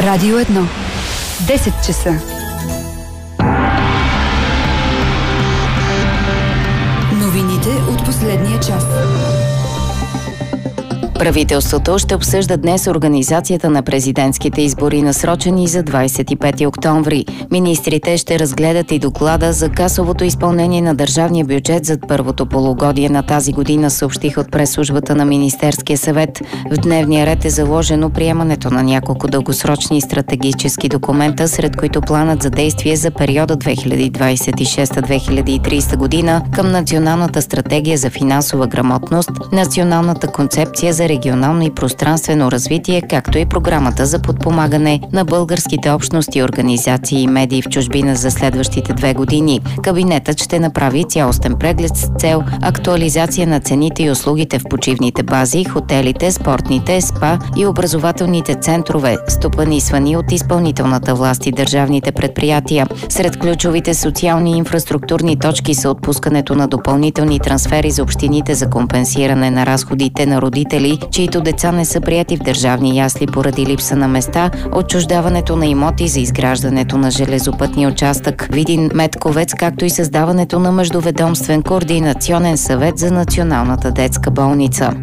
Радио 1. 10 часа. Новините от последния час. Правителството ще обсъжда днес организацията на президентските избори, насрочени за 25 октомври. Министрите ще разгледат и доклада за касовото изпълнение на държавния бюджет за първото полугодие на тази година, съобщиха от пресслужбата на Министерския съвет. В дневния ред е заложено приемането на няколко дългосрочни стратегически документа, сред които планът за действие за периода 2026-2030 година към Националната стратегия за финансова грамотност, Националната концепция за регионално и пространствено развитие, както и програмата за подпомагане на българските общности, организации и медии в чужбина за следващите 2 години. Кабинетът ще направи цялостен преглед с цел актуализация на цените и услугите в почивните бази, хотелите, спортните, спа и образователните центрове, стопанисвани от изпълнителната власт и държавните предприятия. Сред ключовите социални и инфраструктурни точки са отпускането на допълнителни трансфери за общините за компенсиране на разходите на родители, чието деца не са приети в държавни ясли поради липса на места, отчуждаването на имоти за изграждането на железопътния участък Видин-Медковец, както и създаването на междуведомствен координационен съвет за Националната детска болница.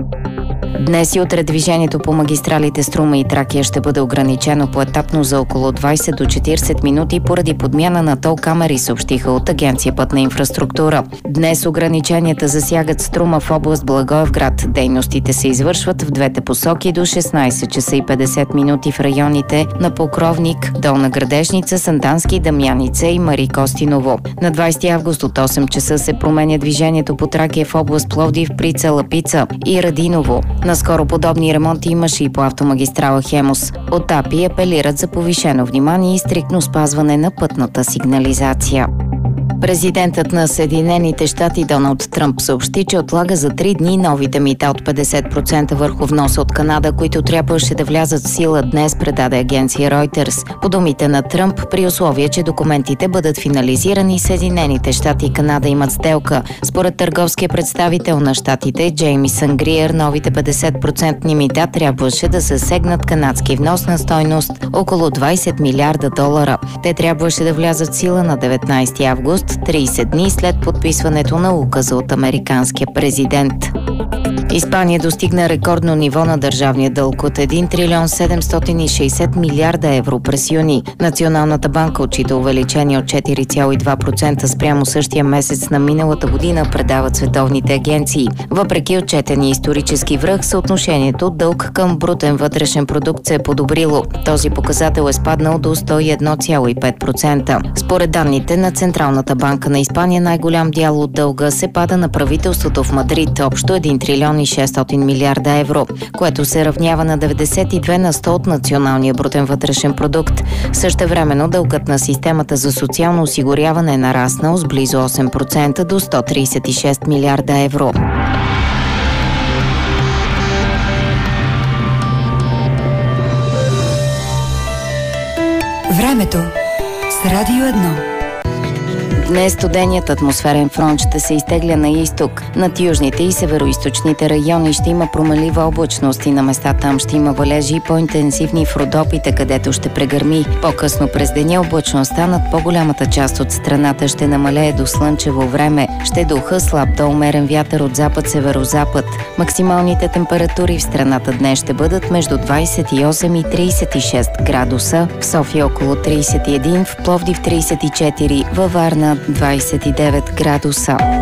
Днес и утре движението по магистралите Струма и Тракия ще бъде ограничено поетапно за около 20 до 40 минути поради подмяна на тол камери, съобщиха от Агенция Пътна инфраструктура. Днес ограниченията засягат Струма в област Благоевград. Дейностите се извършват в двете посоки до 16 часа и 50 минути в районите на Покровник, Долна Градешница, Сандански, Дамяница и Мари Костиново. На 20 август от 8 часа се променя движението по Тракия в област Пловдив при Цалапица и Радиново. Наскоро подобни ремонти имаше и по автомагистрала Хемус. От АПИ апелират за повишено внимание и стриктно спазване на пътната сигнализация. Президентът на Съединените щати Доналд Тръмп съобщи, че отлага за 3 дни новите мита от 50% върху вноса от Канада, които трябваше да влязат в сила днес, предаде агенция Reuters. По думите на Тръмп, при условие, че документите бъдат финализирани, Съединените щати и Канада имат сделка. Според търговския представител на щатите Джеймисън Гриер, новите 50% мита трябваше да засегнат канадски внос на стойност около $20 милиарда. Те трябваше да влязат в сила на 19 август, 30 дни след подписването на указа от американския президент. Испания достигна рекордно ниво на държавния дълг от 1 трилион 760 милиарда евро през юни. Националната банка отчита увеличение от 4,2% спрямо същия месец на миналата година, предават световните агенции. Въпреки отчетения исторически връх, съотношението дълг към брутен вътрешен продукт се е подобрило. Този показател е спаднал до 101,5%. Според данните на Централната банка на Испания, най-голям дял от дълга се пада на правителството в Мадрид, общо 1 трилион и 600 милиарда евро, което се равнява на 92% от националния брутен вътрешен продукт. Същевременно дългът на системата за социално осигуряване е нараснал с близо 8% до 136 милиарда евро. Времето с Радио 1. Днес студеният атмосферен фронт ще се изтегля на изток. Над южните и североизточните райони ще има променлива облачност и на места там ще има валежи и по-интензивни в Родопите, където ще прегърми. По-късно през деня облачността над по-голямата част от страната ще намалее до слънчево време. Ще духа слаб до умерен вятър от запад-северозапад. Максималните температури в страната днес ще бъдат между 28 и 36 градуса. В София около 31, в Пловдив 34, във Варна 29 градуса.